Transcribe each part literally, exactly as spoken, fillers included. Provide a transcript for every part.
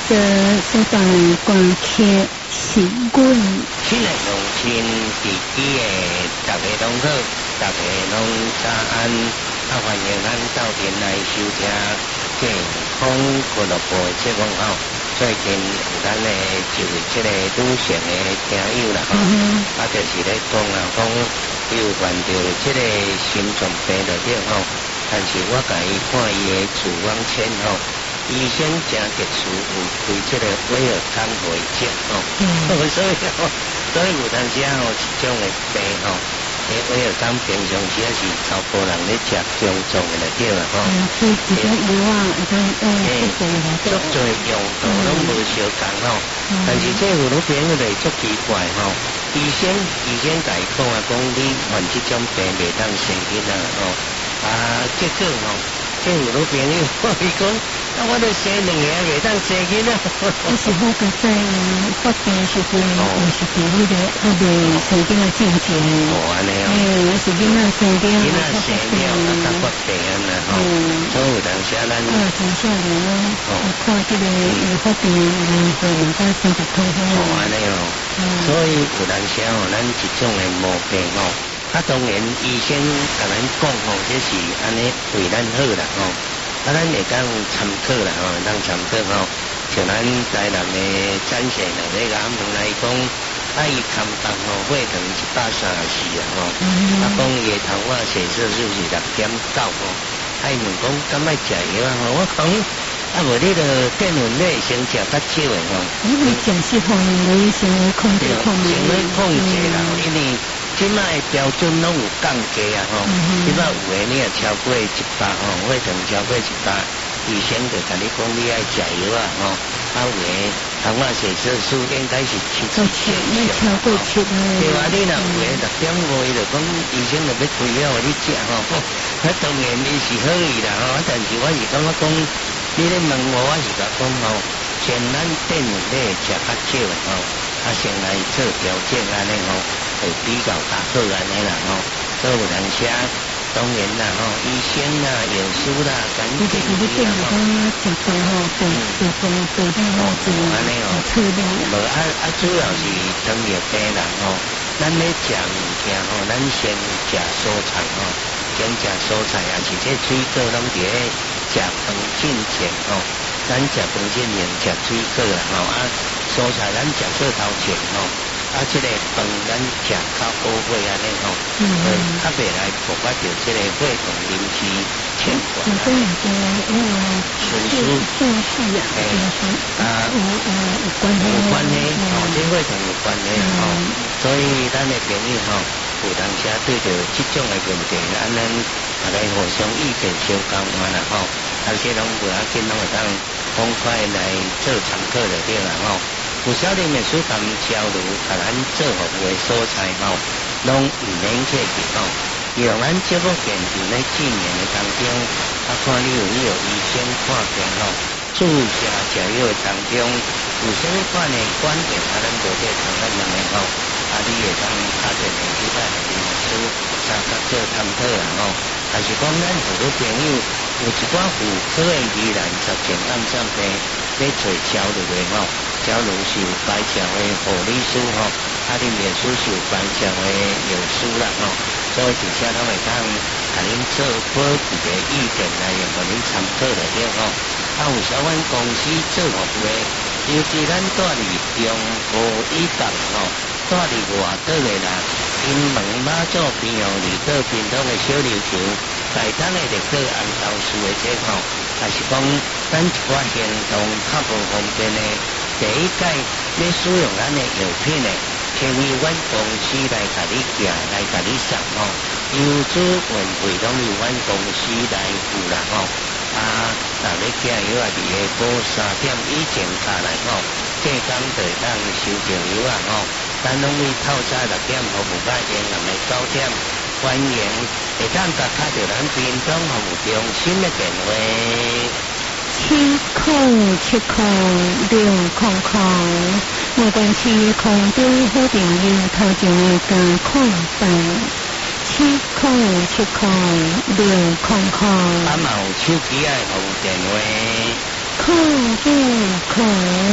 这所在观客是阮。 新的农村地区的大家拢好，大家拢早安，啊欢迎咱到店来收听健康俱乐部的节目吼。最近有咱的一位这个女性的听友啦吼，啊就是咧讲啊讲，伊有患着这个心脏病的了吼，但是我甲伊看伊的处方签吼。医生真特殊，有开这个威尔康回诊吼，嗯、所以吼，所以有当时吼一种的病吼，迄威尔康平常时也是超多人咧食中重的了对啦吼。嗯， 所以这个药啊，会当用足多足多用途拢无相共吼，但是这有女朋友就足奇怪吼，医生医生甲伊讲啊，讲你患这种病袂当生囡仔吼，啊结果吼。这有女朋友，我伊讲，啊，我都生两个袂当生囡仔。 我是好个在发病时阵，我是伫迄个还袂生囡仔之前。 哦，安尼哦。 哎，是囡仔生囡仔， 囡仔生了，啊，才发病啦吼。所以有当时咱。 啊，从小人哦，看这个有发病，然后人家生活痛苦。 哦，安尼哦。所以有当时哦，咱一种的毛病哦。啊，当然，医生甲咱讲吼，这是安尼为咱好啦吼。啊，咱会当参考啦吼，当参考吼。像咱台南的展现啦，咧甲问来讲，啊，伊肝脏吼血糖一百三十四啊吼。啊，讲伊的糖化血色素是六点九吼。啊，伊问讲敢爱食药啊吼，我讲啊，无你著电饭咧先食较少的吼。 你会食是方面咧，先来控制控制。 先来控制啦，因为。即卖标准拢有降低啊吼，即摆有诶你若超过一百吼，血糖超过一百，医生就甲你讲你爱食药啊吼，啊有诶糖化血色素应该是七七七以上，超过七啊。 对啊，你若有诶六点五，伊就讲医生就要开药互你食吼，那当然你是好意啦吼，但是我是感觉讲，你咧问我，我是甲讲吼，先咱电饭咧食较少诶吼，啊先来做调整安尼吼。会比较较好安尼啦吼，所以有当时当然啦吼，医生啦、药师啦、干净啲啦吼， 食饭吼，对对对对对吼，就安尼吼， 错了。 无啊啊，主要是糖尿病人吼，咱咧食物件吼，咱先食蔬菜吼，先食蔬菜啊，是这水果拢伫咧食饭进前吼，咱食饭进前食水果啦吼，啊蔬菜咱食做头前吼。啊，这个饭咱食较好火安尼吼，嗯，较袂来爆发着这个血糖临时欠管啊。 这个跟那个顺序顺序啊，啊，有有有关系， 有关系，哦，这血糖有关系吼，所以咱的朋友吼，有当时对着这种的问题，咱咱大家互相意见相交换啦吼，啊，些拢不要紧，拢会当赶快来做参考就对啦吼。有少年的书谈交流，甲咱做服务的所在吼，拢唔免客气吼。用咱节目现场咧纪念的当中，啊，看你有你有医生看病吼，注射食药的当中，有啥物款的观点，啊，咱无得同咱问的吼，啊，你会当打电话去咱的律师相甲做探讨啦吼。还是讲咱好多朋友有一寡妇科的疑难杂症暗上病，咧做交流的吼。假如是有白讲的护理师吼，啊，恁律师是有白讲的药师啦吼，所以底下他会当甲恁做保护的意见来用，互恁参考来了吼。啊，有小阮公司做服务的，尤其咱住伫中部以北吼，住伫外岛的啦，因门马祖边哦，离岛边东的小琉球，大单的入岛安道士的这吼，还是讲咱一寡行动较无方便的。第一届要使用咱的药品的，请由阮公司来甲你寄，来甲你送吼，邮资运费拢由阮公司来付啦吼。啊，若要寄药啊，伫下晡三点以前下来吼，过工就会当收到药啊吼。咱拢为透早六点服务到下暗的九点，欢迎会当甲敲着咱屏东服务中心的电话。 七空七空六空空，无关系空中好朋友头前的加空档，七空七空六空空。 啊，嘛有手机爱服务电话。 空不空？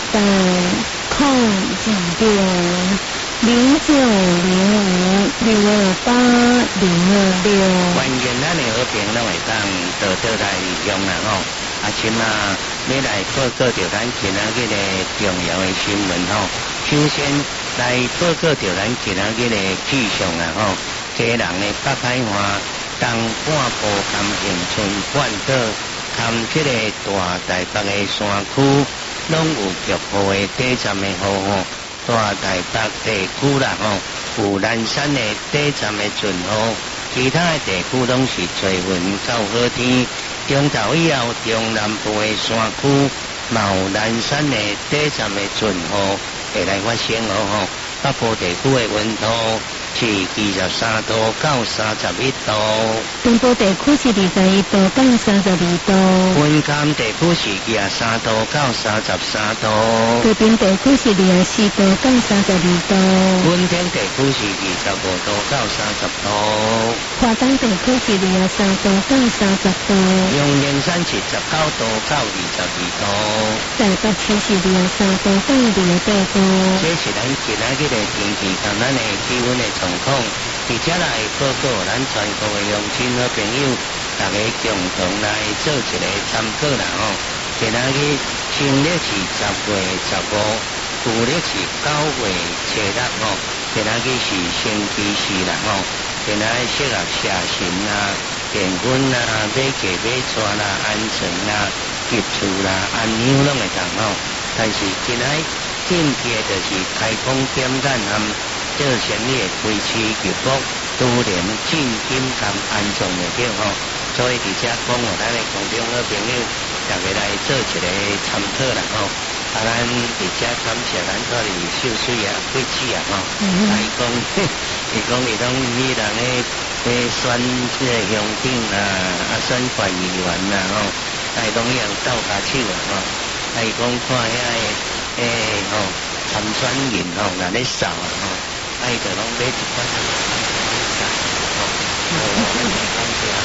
八空二六零九零五六二八零二六。 关键咱的和平拢会当倒倒来用啦吼。啊，今啊要来报告着咱今仔日的重要的新闻吼。首先来报告着咱今仔日的气象啦吼。家人的北海岸东半部含恒春半岛，含这个大台北的山区，拢有局部的短暂的雨吼。大台北地区啦吼，有南山的短暂的阵雨，其他的地区拢是多云到好天。中昼以后，中南部的山区，嘛有南山的短暂的阵雨会来发生哦吼。北部地区的温度是二十三度到三十一度， 东部地区是二十一度到三十二度， 云冈地区是二十三度到三十三度， 高屏地区是二十四度到三十二度， 温天地区是二十五度到三十度， 华东地区是二十三度到三十度， 阳明山是十九度到二十二度， 台北市是二十三度到二十八度。 这是咱今仔日的天气同咱的气温的状况，而且来报告咱全国的乡亲好朋友，大家共同来做一个参考啦吼。今仔日新历是十月十五，旧历是九月初六吼。今仔日是星期四啦吼。今仔日适合车神啦、电粉啦、买鸡买车啦、安全啦、入厝啦、安养拢会同吼。但是今仔日紧贴就是开工点眼含做生意的开市入国，都连进金含安全的对吼。所以伫遮讲互咱的观众好朋友，大家来做一个参考啦吼。啊，咱伫遮感谢咱这里秀水啊、贵子啊吼，来讲，伊讲伊拢伊人咧咧选这个乡长啊、啊选县议员啦吼，啊伊讲伊人斗下手啊吼，啊伊讲看遐个诶吼参选人吼，人咧扫啊吼，啊伊就拢买一款啊扫吼，哦，感谢啊，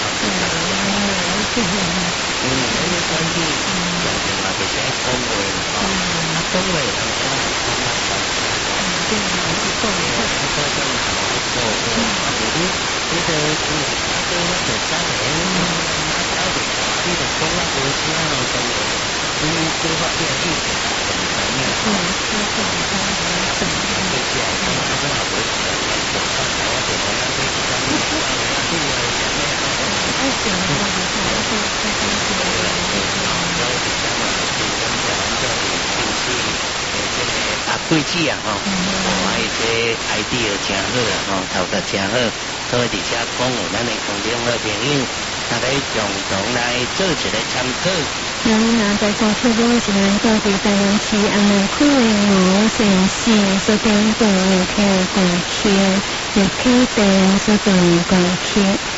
嗯，迄个选举常常嘛就是爱讲话吼，啊讲话人讲啊讲啊讲啊，对，一讲话一个钟头一个，啊无你你着你啊对我着讲诶，啊搞着你着讲啊无声咯，当然，你对我变意见啊，唔知影吼，这些啊，我讲啊无讲，我讲啊我着讲啊，你讲你讲啊，你啊讲咩啊？爱讲的话就说我就开心起来了。所以讲嘛，就讲讲这里兴趣诶，这个啊贵子啊吼，哦，啊伊这 idea 真好啊吼，头壳真好，所以伫遮讲互咱的观众好朋友，大家共同来做一个参考。 咱若在过去我是咱到伫台湾市安南区的五线线所顶部的听广区，日起电所做广区。